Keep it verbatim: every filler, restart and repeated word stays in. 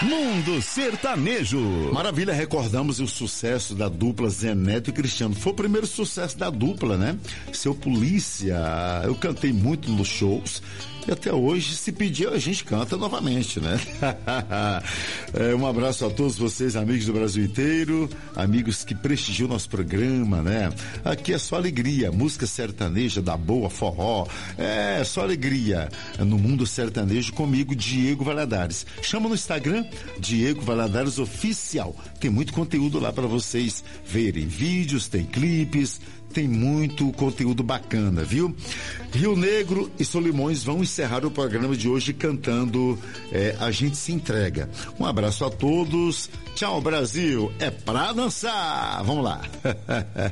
Mundo Sertanejo. Maravilha, recordamos o sucesso da dupla Zé Neto e Cristiano. Foi o primeiro sucesso da dupla, né? Seu Polícia. Eu cantei muito nos shows. E até hoje, se pedir, a gente canta novamente, né? É, um abraço a todos vocês, amigos do Brasil inteiro, amigos que prestigiam nosso programa, né? Aqui é só alegria, música sertaneja da boa, forró, é só alegria. No Mundo Sertanejo, comigo, Diego Valadares. Chama no Instagram, Diego Valadares Oficial. Tem muito conteúdo lá para vocês verem, vídeos, tem clipes, tem muito conteúdo bacana, viu? Rio Negro e Solimões vão encerrar o programa de hoje cantando é, A Gente Se Entrega. Um abraço a todos. Tchau, Brasil. É pra dançar. Vamos lá.